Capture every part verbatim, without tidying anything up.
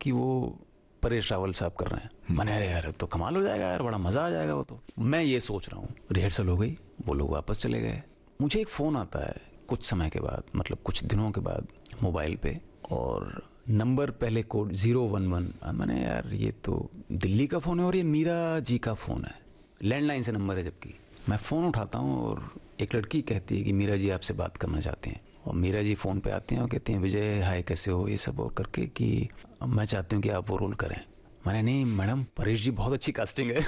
कि वो परेश रावल साहब कर रहे हैं। मैंने अरे यार तो कमाल हो जाएगा यार, बड़ा मजा आ जाएगा वो तो। मैं ये सोच रहा हूँ, रिहर्सल हो गई, वो लोग वापस चले गए। मुझे एक फोन आता है कुछ समय के बाद, मतलब कुछ दिनों के बाद, मोबाइल पे, और नंबर पहले कोड जीरो वन वन। मैंने यार ये तो दिल्ली का फ़ोन है और ये मीरा जी का फ़ोन है, लैंडलाइन से नंबर है। जबकि मैं फ़ोन उठाता हूँ और एक लड़की कहती है कि मीरा जी आपसे बात करना चाहते हैं। और मीरा जी फ़ोन पे आते हैं और कहते हैं विजय हाय कैसे हो, ये सब और करके कि मैं चाहती हूँ कि आप वो रोल करें। मैंने नहीं मैडम, परेश जी बहुत अच्छी कास्टिंग है।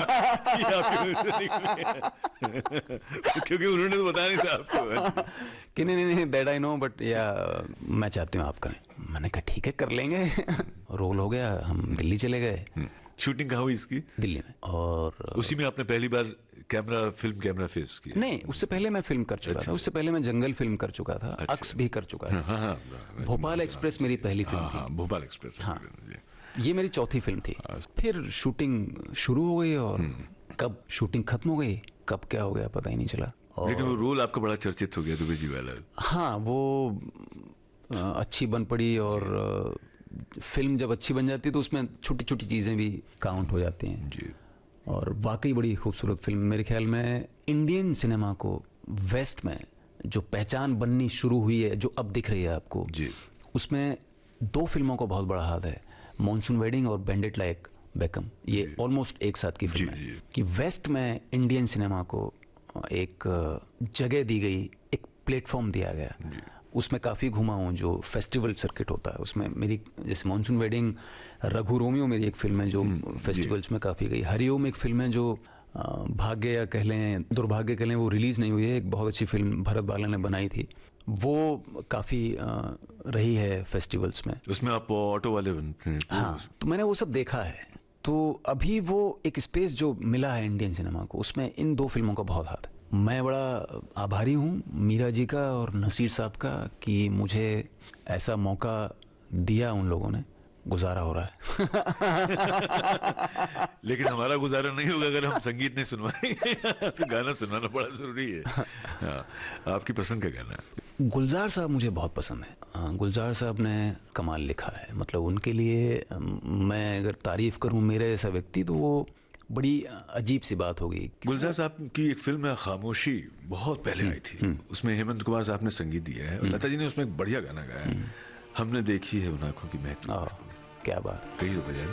क्योंकि उन्होंने तो बताया नहीं था आपको कि नहीं नहीं दैट आई नो बट या मैं चाहती हूँ आप करें। मैंने कहा ठीक है कर लेंगे। रोल हो गया, हम दिल्ली चले गए। शूटिंग कहाँ हुई इसकी? दिल्ली में। और उसी में आपने पहली बार कैमरा फिल्म कैमरा फेस किया? नहीं, उससे पहले मैं फिल्म कर चुका था। उससे पहले मैं जंगल फिल्म कर चुका था। अच्छा। अक्स भी कर चुका था। हाँ, हाँ, भोपाल एक्सप्रेस मेरी पहली फिल्म थी। भोपाल एक्सप्रेस। हाँ, ये मेरी चौथी फिल्म थी। फिर शूटिंग शुरू हो गई और कब शूटिंग खत्म हो गई, कब क्या हो गया पता ही नहीं चला। लेकिन वो रोल आपका बड़ा चर्चित हो गया, दुबे जी वाला। हाँ, वो अच्छी बन पड़ी और फिल्म जब अच्छी बन जाती है तो उसमें छोटी छोटी चीज़ें भी काउंट हो जाती हैं जी। और वाकई बड़ी खूबसूरत फिल्म। मेरे ख्याल में इंडियन सिनेमा को वेस्ट में जो पहचान बननी शुरू हुई है, जो अब दिख रही है आपको जी, उसमें दो फिल्मों का बहुत बड़ा हाथ है, मॉनसून वेडिंग और बैंडिट लाइक बेकम। ये ऑलमोस्ट एक साथ की फिल्म है कि वेस्ट में इंडियन सिनेमा को एक जगह दी गई, एक प्लेटफॉर्म दिया गया। उसमें काफ़ी घुमा हूँ, जो फेस्टिवल सर्किट होता है उसमें मेरी, जैसे मॉनसून वेडिंग, रघु रोमियो मेरी एक फिल्म है जो फेस्टिवल्स में काफ़ी गई। हरिओम एक फिल्म है जो भाग्य या कह लें दुर्भाग्य कह लें, वो रिलीज़ नहीं हुई है, एक बहुत अच्छी फिल्म भरत बाला ने बनाई थी, वो काफ़ी रही है फेस्टिवल्स में। उसमें आप ऑटो वाले बनते हैं? हाँ, तो मैंने वो सब देखा है। तो अभी वो एक स्पेस जो मिला है इंडियन सिनेमा को, उसमें इन दो फिल्मों का बहुत हाथ है। मैं बड़ा आभारी हूँ मीरा जी का और नसीर साहब का कि मुझे ऐसा मौका दिया उन लोगों ने। गुजारा हो रहा है। लेकिन हमारा गुजारा नहीं होगा अगर हम संगीत नहीं सुनवाएंगे। तो गाना सुनवाना बड़ा जरूरी है। हाँ, आपकी पसंद का गाना? गुलजार साहब मुझे बहुत पसंद है। गुलजार साहब ने कमाल लिखा है, मतलब उनके लिए मैं अगर तारीफ करूं मेरे जैसा व्यक्ति तो वो बड़ी अजीब सी बात होगी। गुलजार साहब की एक फिल्म है खामोशी, बहुत पहले आई थी, उसमें हेमंत कुमार साहब ने संगीत दिया है और लता जी ने उसमें एक बढ़िया गाना गाया है, हमने देखी है उन आंखों की महक। क्या बात, कही तो बजाय